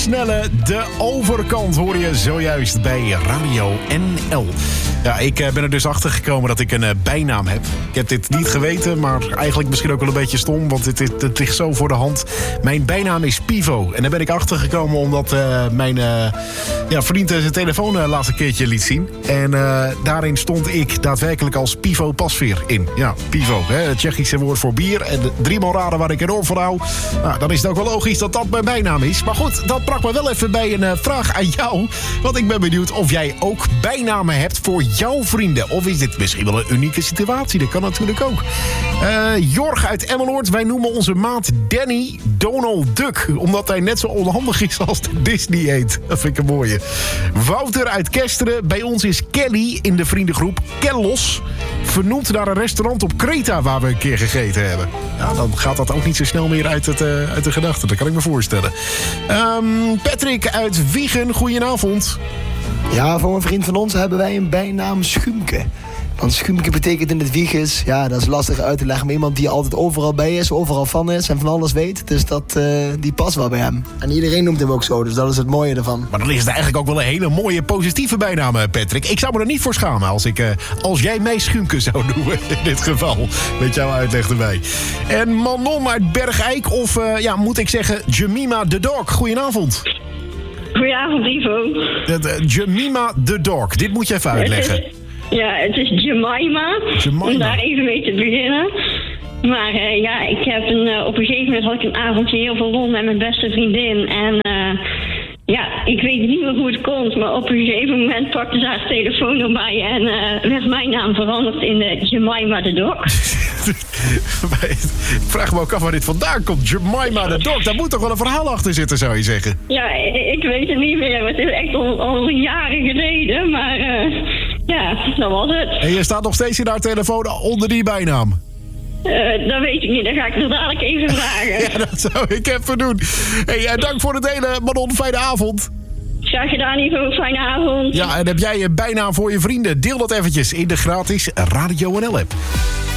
Snelle, De Overkant hoor je zojuist bij Radio NL. Ja, ik ben er dus achter gekomen dat ik een bijnaam heb. Ik heb dit niet geweten, maar eigenlijk misschien ook wel een beetje stom, want het ligt zo voor de hand. Mijn bijnaam is Pivo. En daar ben ik achter gekomen omdat mijn vriend zijn telefoon laatste keertje liet zien. En daarin stond ik daadwerkelijk als Pivo Pasveer in. Ja, Pivo, het Tsjechische woord voor bier. En 3 maal raden waar ik enorm van hou. Nou, dan is het ook wel logisch dat dat mijn bijnaam is. Maar goed, dat bracht me wel even bij een vraag aan jou. Want ik ben benieuwd of jij ook bijnamen hebt voor jouw vrienden. Of is dit misschien wel een unieke situatie? Dat kan natuurlijk ook. Jorg uit Emmeloord. Wij noemen onze maat Danny Donald Duck. Omdat hij net zo onhandig is als de Disney eet. Dat vind ik een mooie. Wouter uit Kesteren. Bij ons is Kelly in de vriendengroep Kellos. Vernoemd naar een restaurant op Kreta waar we een keer gegeten hebben. Ja, dan gaat dat ook niet zo snel meer uit de gedachten. Dat kan ik me voorstellen. Patrick uit Wiegen. Goedenavond. Ja, voor een vriend van ons hebben wij een bijnaam Schuimke. Want Schuimke betekent in het Wiegens, ja, dat is lastig uit te leggen. Maar iemand die altijd overal bij is, overal van is en van alles weet. Dus die past wel bij hem. En iedereen noemt hem ook zo, dus dat is het mooie ervan. Maar dan is het eigenlijk ook wel een hele mooie positieve bijnaam, Patrick. Ik zou me er niet voor schamen als jij mij Schuimke zou noemen. In dit geval, met jouw uitleg erbij. En Manon uit Bergijk, of moet ik zeggen Jemima the Dog. Goedenavond. Goedenavond, Ivo. Jemima the Dog, dit moet je even uitleggen. Het is Jemima. Om daar even mee te beginnen. Maar ik heb op een gegeven moment had ik een avondje heel veel lol met mijn beste vriendin. En ik weet niet meer hoe het komt. Maar op een gegeven moment pakte ze haar telefoon erbij en werd mijn naam veranderd in de Jemima the Dog. Ik vraag me ook af waar dit vandaan komt. Jemima the Dog, daar moet toch wel een verhaal achter zitten, zou je zeggen? Ja, ik weet het niet meer. Het is echt al jaren geleden, maar dat was het. En je staat nog steeds in haar telefoon onder die bijnaam? Dat weet ik niet, dan ga ik er dadelijk even vragen. Ja, dat zou ik even doen. Hey, dank voor het delen, Manon. Fijne avond. Graag gedaan, Ivo. Fijne avond. Ja, en heb jij een bijnaam voor je vrienden? Deel dat eventjes in de gratis Radio NL app.